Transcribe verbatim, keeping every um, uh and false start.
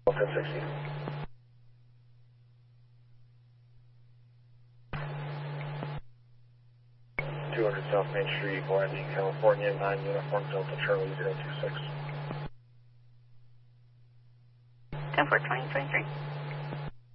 ten sixty. two hundred South Main Street, Landing, California, nine Uniform Delta Charlie zero two six. ten four twenty twenty-three.